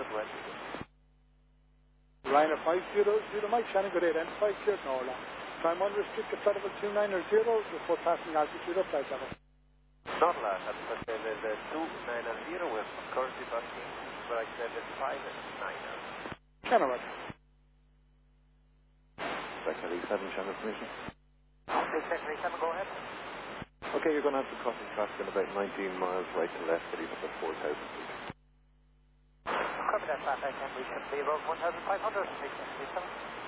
Ryanair 500 Mike Shannon, good day then, 5 cleared Norla. Climb unrestricted flight level 290, report passing altitude of flight level. Norla, that's level 290 with currently passing flight level 590. Canada. Secretary 7, Shannon permission. Secretary 7, go ahead. Okay, you're going to have to cross the track in about 19 miles right to left, but even about 4,000 feet. Copy that, Pat. I can reach the above 1,500.